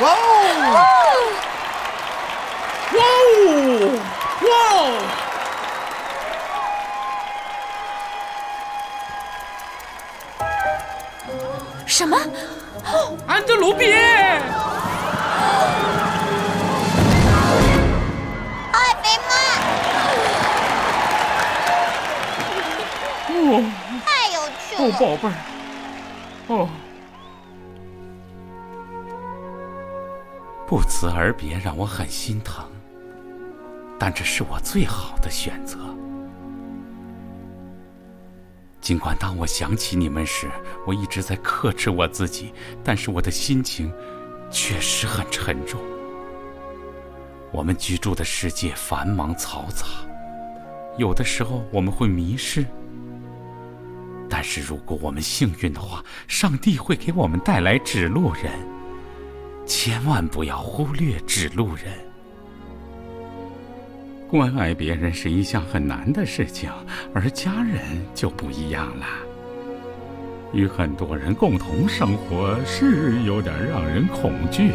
哦！哇哦！哇哦！ 什么？ 安德鲁比！ 艾比曼， 哦， 太有趣哦， 了！ 宝贝儿，哦，不辞而别让我很心疼，但这是我最好的选择。尽管当我想起你们时，我一直在克制我自己，但是我的心情确实很沉重。我们居住的世界繁忙嘈杂，有的时候我们会迷失。但是如果我们幸运的话，上帝会给我们带来指路人，千万不要忽略指路人。关爱别人是一项很难的事情，而家人就不一样了。与很多人共同生活是有点让人恐惧。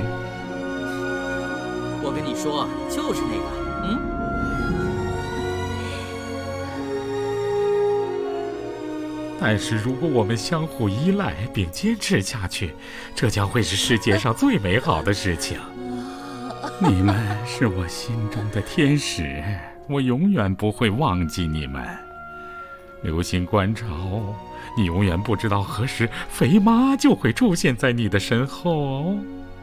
我跟你说，就是那个， 但是如果我们相互依赖并坚持下去，这将会是世界上最美好的事情。你们是我心中的天使，我永远不会忘记你们。留心观察哦，你永远不知道何时肥妈就会出现在你的身后哦。